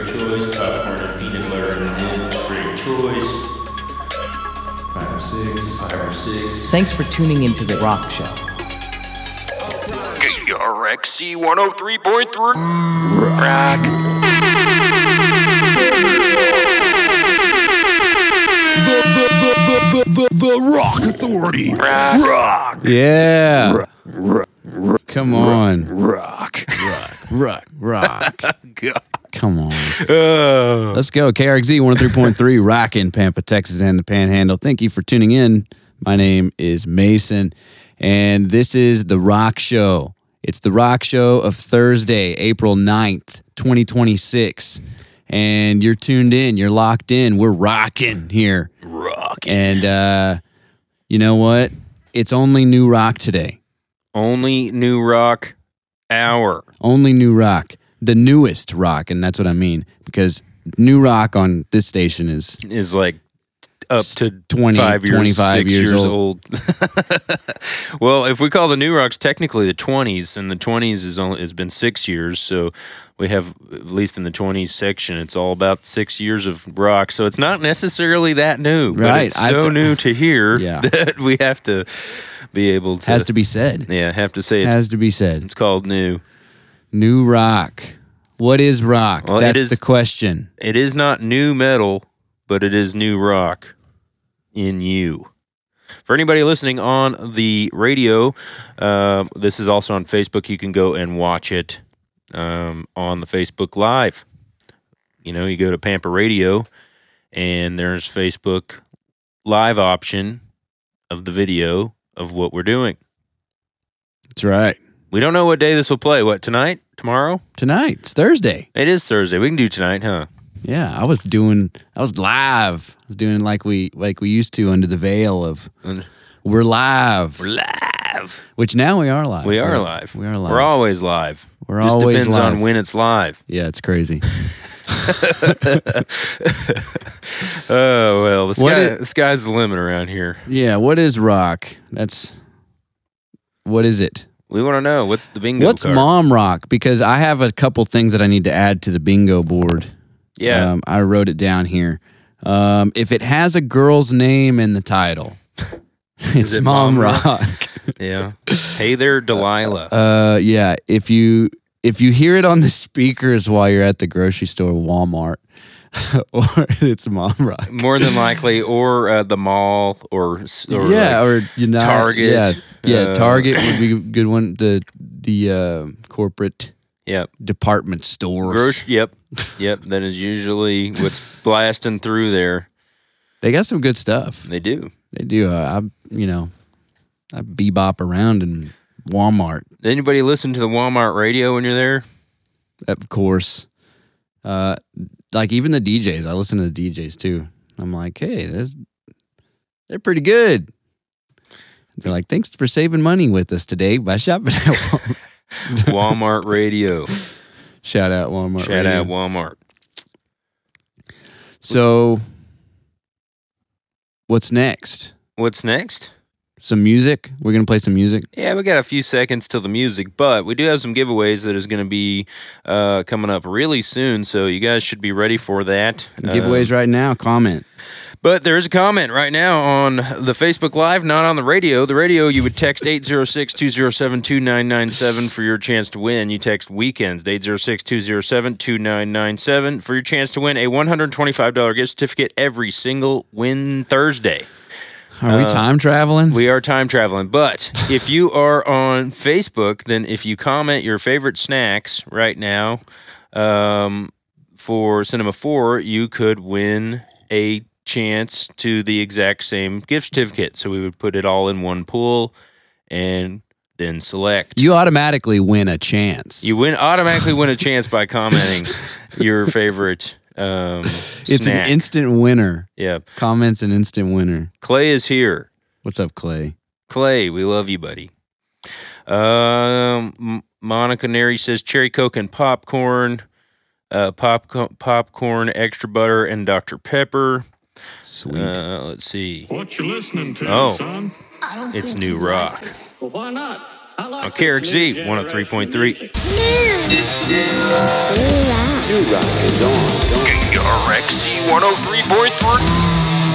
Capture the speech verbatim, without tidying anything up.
great choice. Popcorn and peanut butter and nips, great choice. Five or six. Five or six. Thanks for tuning into The Rock Show. K R X C one oh three point three. Rock. The, the, the, the, the, the Rock Authority. Rock. Rock. Yeah. Rock. Rock. Rock. Come on. Rock. Rock. Rock. God. Come on. Uh. Let's go. K R X Z one oh three point three, rockin' Pampa, Texas, and the Panhandle. Thank you for tuning in. My name is Mason, and this is The Rock Show. It's The Rock Show of Thursday, April ninth, twenty twenty-six. And you're tuned in. You're locked in. We're rocking here. Rocking. And uh, you know what? It's only new rock today. Only new rock hour. Only new rock. The newest rock, and that's what I mean. Because new rock on this station is... Is like up to twenty, five years, twenty-five six years years, old. old. Well, if we call the new rocks technically the twenties, and the twenties is only has been six years, so we have, at least in the twenties section, it's all about six years of rock. So it's not necessarily that new, but Right. it's I so th- new to hear Yeah. that we have to be able to. Has to be said. Yeah, have to say it's, Has to be said. it's called new. New rock. What is rock? Well, it That's is- the question. It is not new metal, but it is new rock in you. For anybody listening on the radio, uh, this is also on Facebook. You can go and watch it um, on the Facebook Live. You know, you go to Pampa Radio, and there's Facebook Live option of the video of what we're doing. That's right. We don't know what day this will play. What, tonight? Tomorrow? Tonight. It's Thursday. It is Thursday. We can do tonight, huh? Yeah, I was doing I was live. I was doing like we like we used to under the veil of And we're live. we're live. Which now we are live. We are We're- live. We are live. We're always live. We're Just always depends live. on when it's live. Yeah, it's crazy. Oh, well, the What sky, is- the sky's the limit around here. Yeah, what is rock? That's what is it? We want to know, what's the bingo What's card? mom rock? Because I have a couple things that I need to add to the bingo board. Yeah. Um, I wrote it down here. Um, if it has a girl's name in the title, it's it mom, Mom rock. Rock? Yeah. Hey there, Delilah. uh, yeah. If you if you hear it on the speakers while you're at the grocery store, Walmart, or it's mom rock. More than likely, or uh, the mall, or, or yeah, like or you know, Target. Yeah, yeah. Uh, Target would be a good one. The the uh, corporate yep. department stores. Grocery, yep, yep. That is usually what's blasting through there. They got some good stuff. They do. They do. Uh, I you know, I bebop around in Walmart, Did anybody listen to the Walmart radio when you're there? of course. Uh, like even the D Js, I listen to the D Js too. I'm like, hey, this, they're pretty good. They're like, thanks for saving money with us today by shopping at Walmart. Walmart radio. Shout out Walmart. Shout Radio. out Walmart. So, what's next? What's next? Some music. We're gonna play some music. Yeah, we got a few seconds till the music, but we do have some giveaways that is going to be uh, coming up really soon, so you guys should be ready for that. And giveaways right now. Comment. But there is a comment right now on the Facebook Live, not on the radio. The radio, you would text eight zero six, two zero seven, two nine nine seven for your chance to win. You text weekends to eight zero six, two zero seven, two nine nine seven for your chance to win a one hundred twenty-five dollars gift certificate every single Win Thursday. Are we Uh, time traveling? We are time traveling, but if you are on Facebook, then if you comment your favorite snacks right now um, for Cinema four, you could win a chance to the exact same gift certificate. So we would put it all in one pool and then select. You automatically win a chance. You win automatically win a chance by commenting your favorite um, it's snack. an instant winner. Yeah. Comments an instant winner. Clay is here. What's up, Clay? Clay, we love you, buddy. Um, M- Monica Neri says cherry Coke and popcorn, uh, pop popcorn, extra butter, and Doctor Pepper. Sweet. Uh, let's see. What you listening to, Oh. son? It's new rock. Well, why not? on K R X Z one oh three point three. New Rock is on. K R X Z one oh three point three.